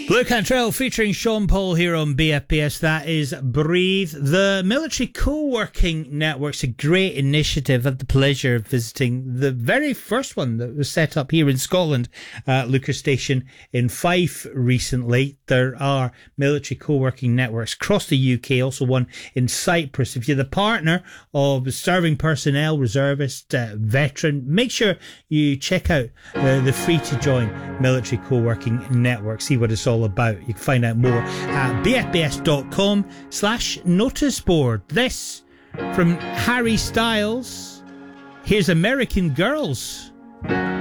Blue Cantrell featuring Sean Paul here on BFBS. That is Breathe. The Military Co-working Network's a great initiative. I had the pleasure of visiting the very first one that was set up here in Scotland at Leuchars Station in Fife recently. There are military co-working networks across the UK, also one in Cyprus. If you're the partner of serving personnel, reservist, veteran, make sure you check out the free-to-join military co-working network. See what it's all about. You can find out more at bfbs.com/noticeboard. This from Harry Styles. Here's American Girls.